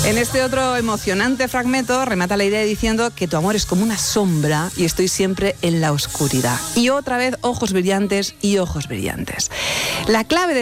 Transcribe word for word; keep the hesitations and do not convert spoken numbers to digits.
En este otro emocionante fragmento remata la idea diciendo que tu amor es como una sombra y estoy siempre en la oscuridad. Y otra vez ojos brillantes y ojos brillantes. La clave de